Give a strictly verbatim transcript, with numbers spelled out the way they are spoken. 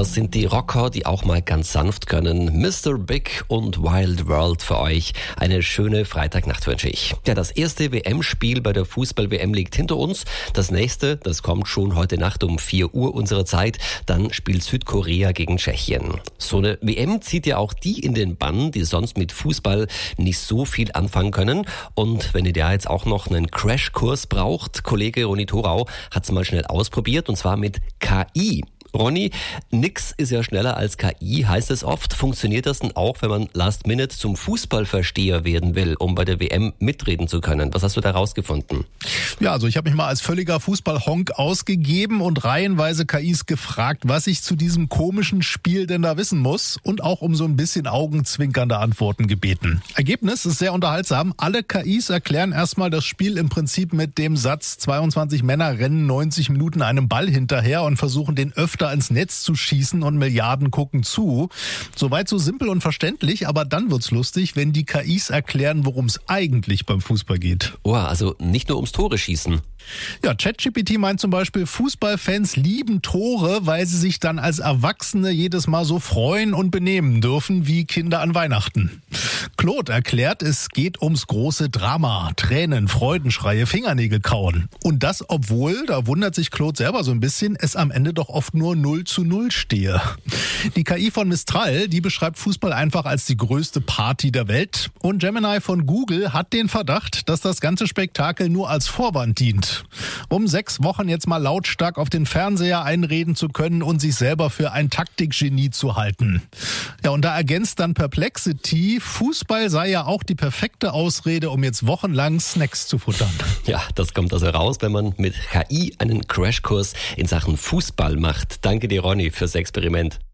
Das sind die Rocker, die auch mal ganz sanft können. Mister Big und Wild World für euch. Eine schöne Freitagnacht wünsche ich. Ja, das erste W M-Spiel bei der Fußball-W M liegt hinter uns. Das nächste, das kommt schon heute Nacht um vier Uhr unserer Zeit. Dann spielt Südkorea gegen Tschechien. So eine W M zieht ja auch die in den Bann, die sonst mit Fußball nicht so viel anfangen können. Und wenn ihr da jetzt auch noch einen Crashkurs braucht, Kollege Ronny Thorau hat es mal schnell ausprobiert, und zwar mit K I. Ronny, nix ist ja schneller als K I, heißt es oft. Funktioniert das denn auch, wenn man Last Minute zum Fußballversteher werden will, um bei der W M mitreden zu können? Was hast du da rausgefunden? Ja, also ich habe mich mal als völliger Fußball-Honk ausgegeben und reihenweise K Is gefragt, was ich zu diesem komischen Spiel denn da wissen muss, und auch um so ein bisschen augenzwinkernde Antworten gebeten. Ergebnis ist sehr unterhaltsam. Alle K Is erklären erstmal das Spiel im Prinzip mit dem Satz, zweiundzwanzig Männer rennen neunzig Minuten einem Ball hinterher und versuchen den öfter ins Netz zu schießen und Milliarden gucken zu. Soweit so simpel und verständlich, aber dann wird's lustig, wenn die K Is erklären, worum es eigentlich beim Fußball geht. Oh, also nicht nur ums Tore schießen. Ja, ChatGPT meint zum Beispiel, Fußballfans lieben Tore, weil sie sich dann als Erwachsene jedes Mal so freuen und benehmen dürfen wie Kinder an Weihnachten. Claude erklärt, es geht ums große Drama. Tränen, Freudenschreie, Fingernägel kauen. Und das, obwohl, da wundert sich Claude selber so ein bisschen, es am Ende doch oft nur null zu null stehe. Die K I von Mistral, die beschreibt Fußball einfach als die größte Party der Welt. Und Gemini von Google hat den Verdacht, dass das ganze Spektakel nur als Vorwand dient, um sechs Wochen jetzt mal lautstark auf den Fernseher einreden zu können und sich selber für ein Taktikgenie zu halten. Ja, und da ergänzt dann Perplexity, Fußball sei ja auch die perfekte Ausrede, um jetzt wochenlang Snacks zu futtern. Ja, das kommt also raus, wenn man mit K I einen Crashkurs in Sachen Fußball macht. Danke dir, Ronny, fürs Experiment.